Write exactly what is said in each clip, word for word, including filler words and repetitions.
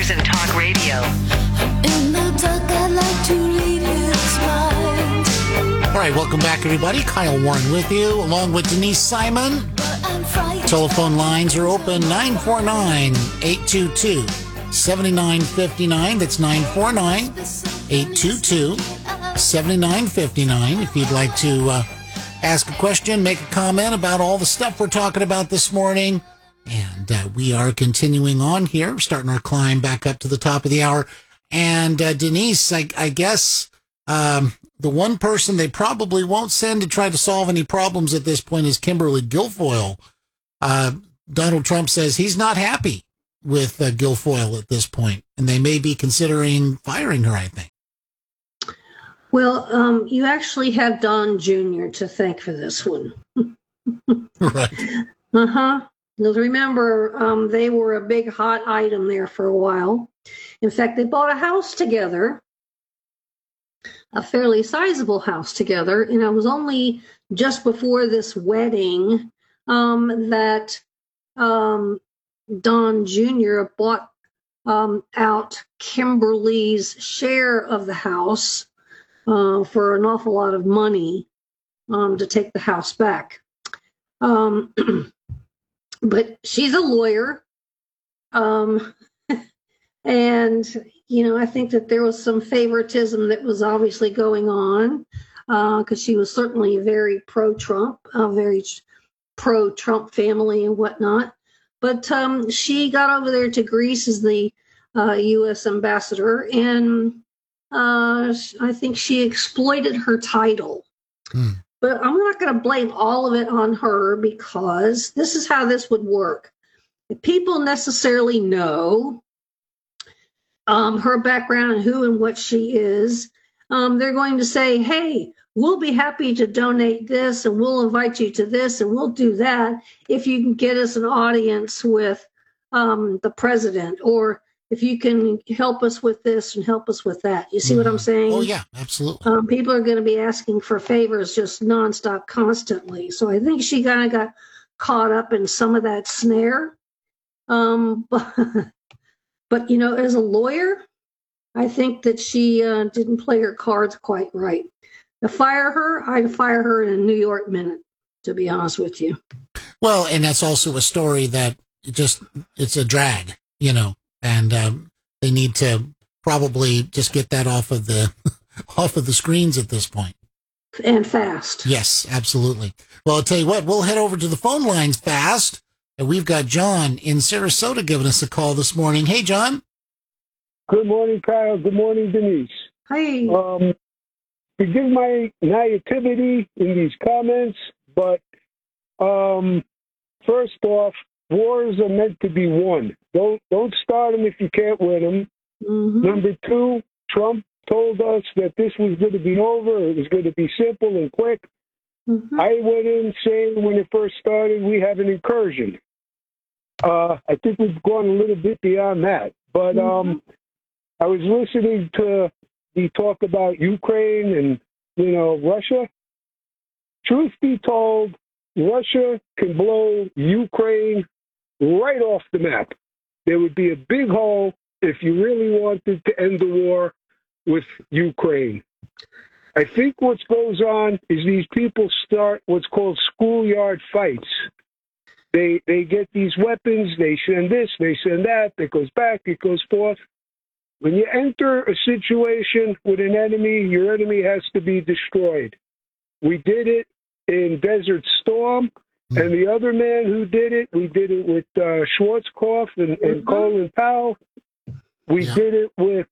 Citizen Talk Radio. In the dark, I like to read his mind. All right, welcome back, everybody. Kyle Warren with you, along with Denise Simon. Telephone lines are open, nine four nine, eight two two, seven nine five nine. That's nine four nine, eight two two, seven nine five nine. If you'd like to uh, ask a question, make a comment about all the stuff we're talking about this morning. And uh, we are continuing on here, starting our climb back up to the top of the hour. And uh, Denise, I, I guess um, the one person they probably won't send to try to solve any problems at this point is Kimberly Guilfoyle. Uh, Donald Trump says he's not happy with uh, Guilfoyle at this point, and they may be considering firing her, I think. Well, um, you actually have Don Junior to thank for this one. Right. Uh-huh. Because remember, um, they were a big hot item there for a while. In fact, they bought a house together, a fairly sizable house together, and it was only just before this wedding um, that um, Don Junior bought um, out Kimberly's share of the house uh, for an awful lot of money um, to take the house back. Um But she's a lawyer. Um, and, you know, I think that there was some favoritism that was obviously going on because uh, she was certainly very pro-Trump, uh, very pro-Trump family and whatnot. But um, she got over there to Greece as the uh, U S ambassador, and uh, I think she exploited her title. Hmm. But I'm not going to blame all of it on her because this is how this would work. If people necessarily know um, her background and who and what she is, um, they're going to say, hey, we'll be happy to donate this and we'll invite you to this and we'll do that if you can get us an audience with um, the president, or if you can help us with this and help us with that. You see mm-hmm. what I'm saying? Oh, yeah, absolutely. Um, people are going to be asking for favors just nonstop, constantly. So I think she kind of got caught up in some of that snare. Um, but, but, you know, as a lawyer, I think that she uh, didn't play her cards quite right. To fire her, I'd fire her in a New York minute, to be honest with you. Well, and that's also a story that it just, it's a drag, you know. And um, they need to probably just get that off of the off of the screens at this point. And fast. Yes, absolutely. Well, I'll tell you what, we'll head over to the phone lines fast. And we've got John in Sarasota giving us a call this morning. Hey, John. Good morning, Kyle. Good morning, Denise. Hi. Um, forgive my naivety in these comments, but um, first off, wars are meant to be won. Don't don't start them if you can't win them. Mm-hmm. Number two, Trump told us that this was going to be over. It was going to be simple and quick. Mm-hmm. I went in saying when it first started, we have an incursion. Uh, I think we've gone a little bit beyond that. But mm-hmm. um, I was listening to the talk about Ukraine and, you know, Russia. Truth be told, Russia can blow Ukraine right off the map. There would be a big hole if you really wanted to end the war with Ukraine. I think what goes on is these people start what's called schoolyard fights. They they get these weapons, they send this, they send that, it goes back, it goes forth. When you enter a situation with an enemy, your enemy has to be destroyed. We did it in Desert Storm. And the other man who did it, we did it with uh, Schwarzkopf and, and Colin Powell. We yeah. did it with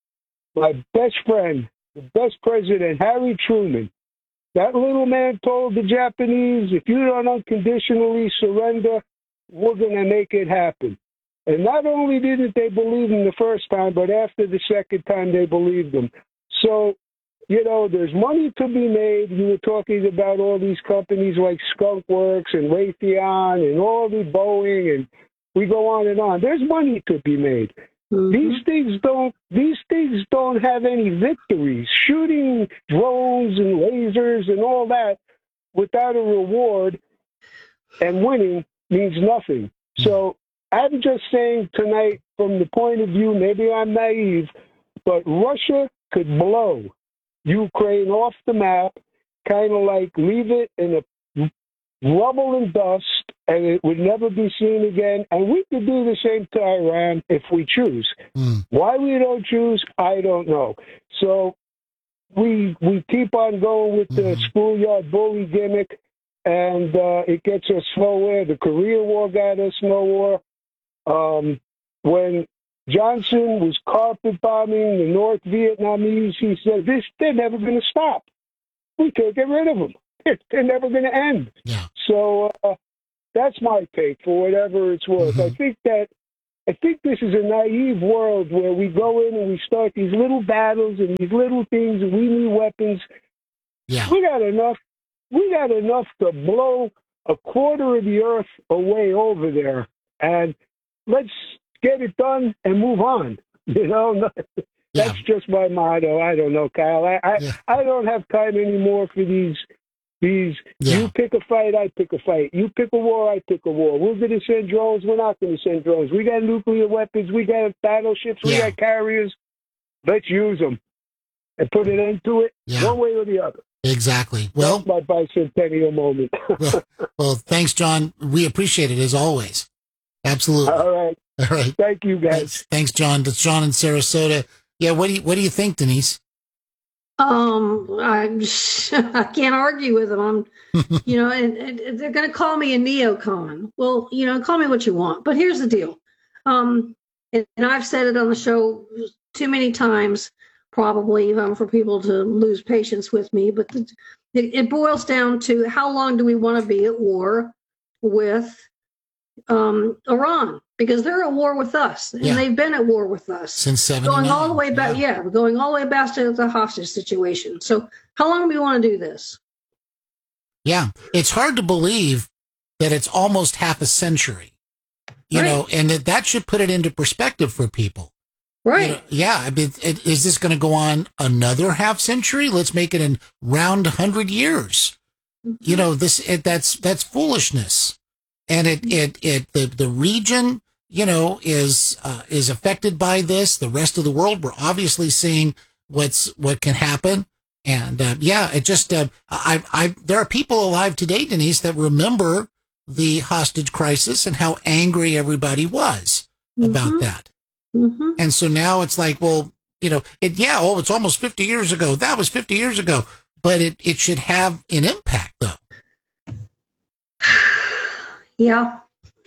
my best friend, the best president, Harry Truman. That little man told the Japanese, if you don't unconditionally surrender, we're going to make it happen. And not only didn't they believe him the first time, but after the second time, they believed him. So, you know, there's money to be made. You were talking about all these companies like Skunk Works and Raytheon and all the Boeing, and we go on and on. There's money to be made. Mm-hmm. These things don't. These things don't have any victories. Shooting drones and lasers and all that without a reward and winning means nothing. So I'm just saying tonight, from the point of view, maybe I'm naive, but Russia could blow Ukraine off the map, kind of like leave it in a rubble and dust, and it would never be seen again. And we could do the same to Iran if we choose. Mm. Why we don't choose, I don't know. So we we keep on going with the mm-hmm. schoolyard bully gimmick, and uh, it gets us nowhere. The Korea War got us nowhere. Um, when Johnson was carpet bombing the North Vietnamese, he said, "This they're never going to stop. We can't get rid of them. They're never going to end." Yeah. So uh, that's my take, for whatever it's worth. Mm-hmm. I think that I think this is a naive world where we go in and we start these little battles and these little things, and we need weapons. Yeah. We got enough. We got enough to blow a quarter of the earth away over there, and let's get it done and move on. You know, that's yeah. just my motto. I don't know, Kyle. I I, yeah. I don't have time anymore for these. These yeah. you pick a fight, I pick a fight. You pick a war, I pick a war. We're going to send drones. We're not going to send drones. We got nuclear weapons. We got battleships. We yeah. got carriers. Let's use them and put an end to it, yeah. one way or the other. Exactly. Well, that's my bicentennial moment. well, well, thanks, John. We appreciate it as always. Absolutely. All right. All right. Thank you, guys. Thanks, thanks John. That's John in Sarasota. Yeah. What do you What do you think, Denise? Um, I I can't argue with them. I'm, you know, and, and they're going to call me a neocon. Well, you know, call me what you want. But here's the deal. Um, and, and I've said it on the show too many times, probably um, for people to lose patience with me. But the, it, it boils down to how long do we want to be at war with um, Iran? Because they're at war with us, and yeah. they've been at war with us since seventy-nine. Going all the way back, yeah. yeah, going all the way back to the hostage situation. So, how long do we want to do this? Yeah, it's hard to believe that it's almost half a century, you right. know, and that that should put it into perspective for people. Right? You know, yeah. I mean, it, is this going to go on another half century? Let's make it in round hundred years. Mm-hmm. You know, this it, that's that's foolishness, and it it it the the region. you know, is uh, is affected by this. The rest of the world, we're obviously seeing what's what can happen, and uh, yeah, it just uh, I I there are people alive today, Denise, that remember the hostage crisis and how angry everybody was mm-hmm. about that, mm-hmm. and so now it's like, well, you know, it yeah, oh, it's almost fifty years ago. That was fifty years ago, but it it should have an impact, though. Yeah.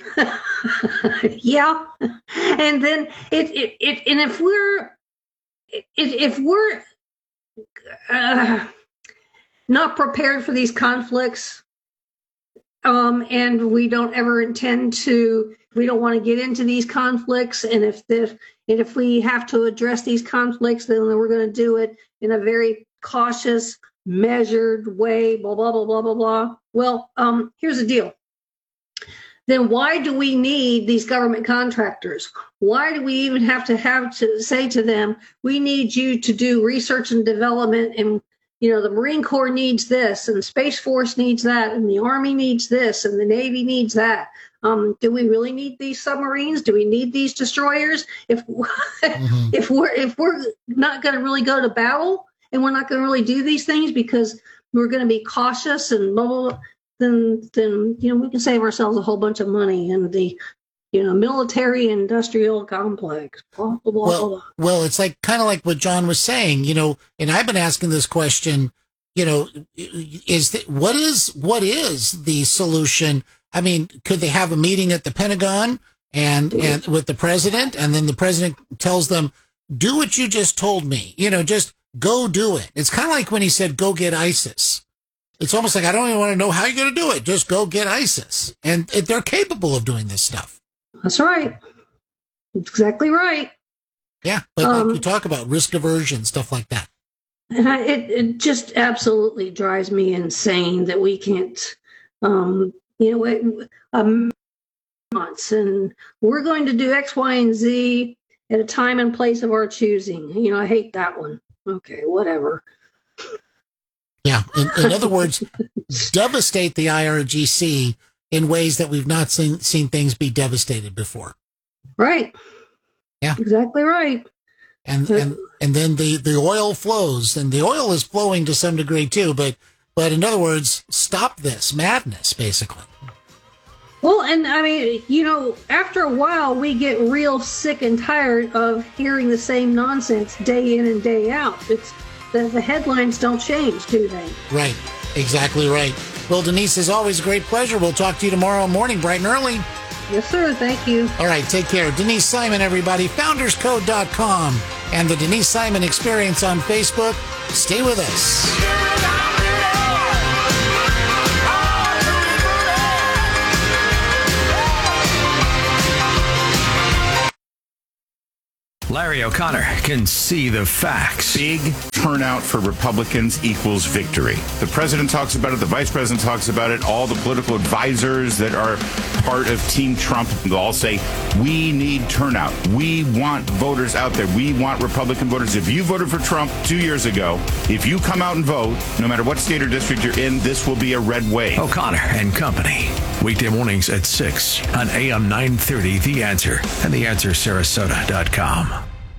yeah, and then it, it it and if we're if, if we're uh, not prepared for these conflicts, um, and we don't ever intend to, we don't want to get into these conflicts, and if the and if we have to address these conflicts, then we're going to do it in a very cautious, measured way. Blah blah blah blah blah blah. Well, um, here's the deal. Then why do we need these government contractors? Why do we even have to have to say to them, we need you to do research and development, and, you know, the Marine Corps needs this, and Space Force needs that, and the Army needs this, and the Navy needs that. Um, do we really need these submarines? Do we need these destroyers? If mm-hmm. if we're if we're not going to really go to battle, and we're not going to really do these things because we're going to be cautious and blah, blah, blah, then, then, you know, we can save ourselves a whole bunch of money in the, you know, military industrial complex. Blah, blah, blah, well, blah. well, it's like kind of like what John was saying, you know, and I've been asking this question, you know, is that what is what is the solution? I mean, could they have a meeting at the Pentagon and and with the president, and then the president tells them, do what you just told me, you know, just go do it. It's kind of like when he said, go get ISIS. It's almost like, I don't even want to know how you're going to do it. Just go get ISIS. And they're capable of doing this stuff. That's right. Exactly right. Yeah. But um, like you talk about risk aversion, stuff like that. And I, it, it just absolutely drives me insane that we can't, um, you know, it, um, months and we're going to do X, Y, and Z at a time and place of our choosing. You know, I hate that one. Okay, whatever. Yeah. In, in other words, devastate the I R G C in ways that we've not seen, seen things be devastated before. Right. Yeah. Exactly right. And, and, and then the, the oil flows, and the oil is flowing to some degree too, but, but in other words, stop this madness, basically. Well, and I mean, you know, after a while, we get real sick and tired of hearing the same nonsense day in and day out. It's the, the headlines don't change, do they? Right. Exactly right. Well, Denise, as always, a great pleasure. We'll talk to you tomorrow morning, bright and early. Yes, sir. Thank you. All right. Take care. Denise Simon, everybody. founders code dot com and the Denise Simon Experience on Facebook. Stay with us. Larry O'Connor can see the facts. Big turnout for Republicans equals victory. The president talks about it. The vice president talks about it. All the political advisors that are part of Team Trump, they'll all say, we need turnout. We want voters out there. We want Republican voters. If you voted for Trump two years ago, if you come out and vote, no matter what state or district you're in, this will be a red wave. O'Connor and Company. Weekday mornings at six on A M nine thirty, The Answer, and the answer sarasota dot com.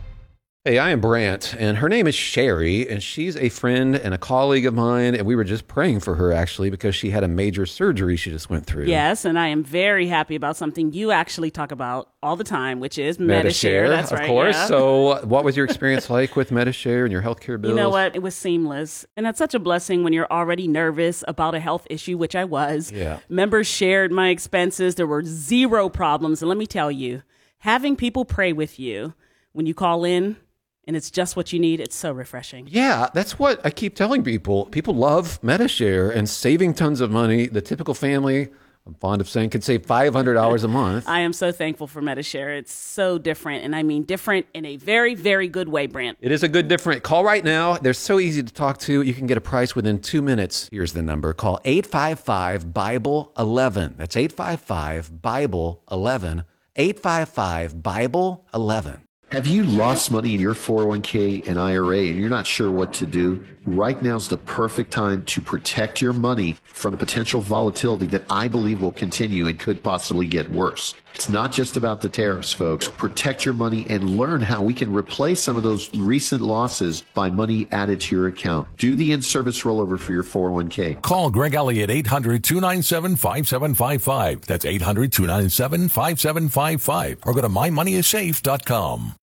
Hey, I am Brant, and her name is Sherry, and she's a friend and a colleague of mine, and we were just praying for her, actually, because she had a major surgery she just went through. Yes, and I am very happy about something you actually talk about all the time, which is Medi-Share. Medi-Share, That's of right, course. yeah. So what was your experience like with Medi-Share and your healthcare bills? You know what? It was seamless, and that's such a blessing when you're already nervous about a health issue, which I was. Yeah. Members shared my expenses. There were zero problems, and let me tell you, having people pray with you when you call in, and it's just what you need. It's so refreshing. Yeah, that's what I keep telling people. People love Medi-Share and saving tons of money. The typical family, I'm fond of saying, could save five hundred dollars a month. I am so thankful for Medi-Share. It's so different, and I mean different in a very, very good way, Brant. It is a good different. Call right now. They're so easy to talk to. You can get a price within two minutes. Here's the number. Call eight five five, Bible eleven. That's eight five five, Bible eleven. eight five five, Bible eleven. Have you lost money in your four oh one k and I R A and you're not sure what to do? Right now is the perfect time to protect your money from potential volatility that I believe will continue and could possibly get worse. It's not just about the tariffs, folks. Protect your money and learn how we can replace some of those recent losses by money added to your account. Do the in-service rollover for your four oh one k. Call Greg Elliott, eight hundred, two nine seven, five seven five five. That's eight hundred, two nine seven, five seven five five. Or go to my money is safe dot com.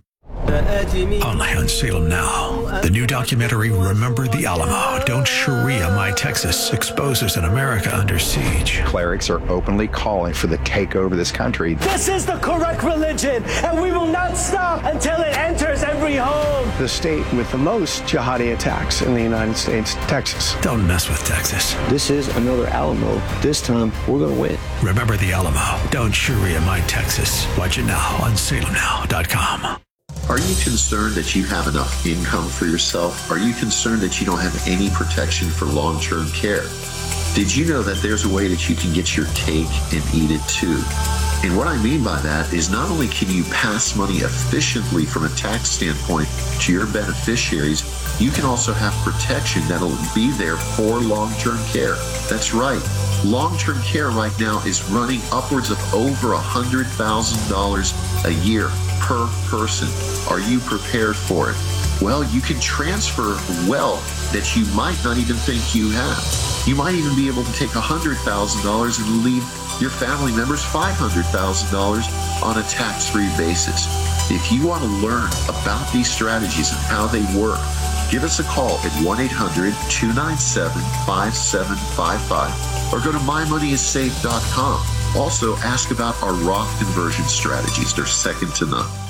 Only on Salem Now. The new documentary, Remember the Alamo. Don't Sharia My Texas, exposes an America under siege. Clerics are openly calling for the takeover of this country. This is the correct religion, and we will not stop until it enters every home. The state with the most jihadi attacks in the United States, Texas. Don't mess with Texas. This is another Alamo. This time, we're going to win. Remember the Alamo. Don't Sharia My Texas. Watch it now on salem now dot com. Are you concerned that you have enough income for yourself? Are you concerned that you don't have any protection for long-term care? Did you know that there's a way that you can get your cake and eat it too? And what I mean by that is not only can you pass money efficiently from a tax standpoint to your beneficiaries, you can also have protection that'll be there for long-term care. That's right. Long-term care right now is running upwards of over one hundred thousand dollars a year per person. Are you prepared for it? Well, you can transfer wealth that you might not even think you have. You might even be able to take one hundred thousand dollars and leave your family members five hundred thousand dollars on a tax-free basis. If you want to learn about these strategies and how they work, give us a call at one eight hundred, two nine seven, five seven five five or go to my money is safe dot com. Also, ask about our Roth conversion strategies. They're second to none.